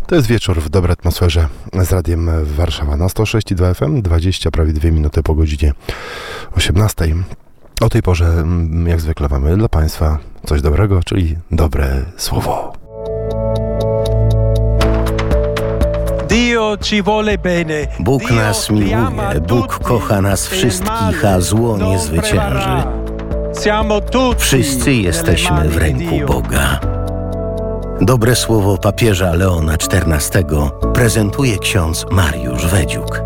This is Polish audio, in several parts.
To jest wieczór w dobrej atmosferze z Radiem Warszawa na 106,2 FM, 20 prawie 2 minuty po godzinie 18. O tej porze, jak zwykle, mamy dla Państwa coś dobrego, czyli dobre słowo. Bóg nas miłuje, Bóg kocha nas wszystkich, a zło nie zwycięży. Wszyscy jesteśmy w ręku Boga. Dobre słowo papieża Leona XIV prezentuje ksiądz Mariusz Wedziuk.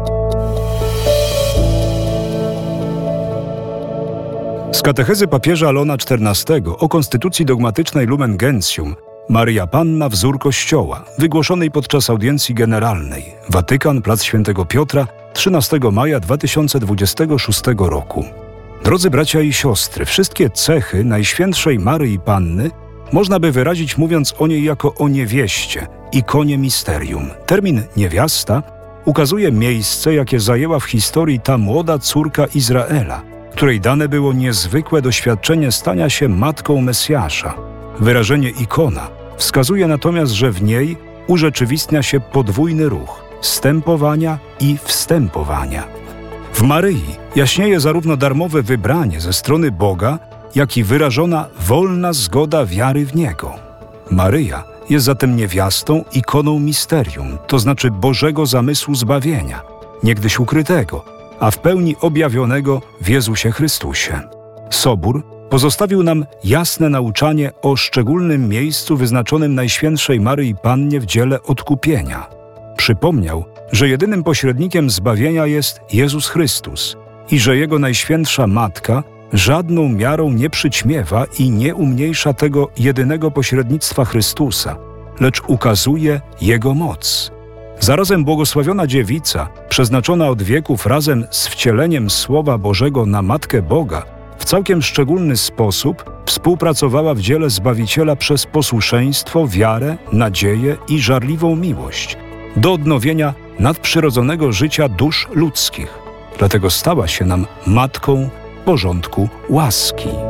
Z katechezy papieża Leona XIV o konstytucji dogmatycznej Lumen Gentium Maryja Panna, wzór Kościoła, wygłoszonej podczas audiencji generalnej. Watykan, Plac Świętego Piotra, 13 maja 2026 roku. Drodzy bracia i siostry, wszystkie cechy Najświętszej Maryi Panny można by wyrazić mówiąc o niej jako o niewieście, ikonie misterium. Termin niewiasta ukazuje miejsce, jakie zajęła w historii ta młoda córka Izraela, której dane było niezwykłe doświadczenie stania się matką Mesjasza. Wyrażenie ikona wskazuje natomiast, że w niej urzeczywistnia się podwójny ruch zstępowania i wstępowania. W Maryi jaśnieje zarówno darmowe wybranie ze strony Boga, jak i wyrażona wolna zgoda wiary w Niego. Maryja jest zatem niewiastą, ikoną misterium, to znaczy Bożego zamysłu zbawienia, niegdyś ukrytego, a w pełni objawionego w Jezusie Chrystusie. Sobór pozostawił nam jasne nauczanie o szczególnym miejscu wyznaczonym Najświętszej Maryi Pannie w dziele odkupienia. Przypomniał, że jedynym pośrednikiem zbawienia jest Jezus Chrystus i że Jego Najświętsza Matka żadną miarą nie przyćmiewa i nie umniejsza tego jedynego pośrednictwa Chrystusa, lecz ukazuje Jego moc. Zarazem błogosławiona dziewica, przeznaczona od wieków razem z wcieleniem Słowa Bożego na Matkę Boga, w całkiem szczególny sposób współpracowała w dziele Zbawiciela przez posłuszeństwo, wiarę, nadzieję i żarliwą miłość do odnowienia nadprzyrodzonego życia dusz ludzkich. Dlatego stała się nam matką porządku łaski.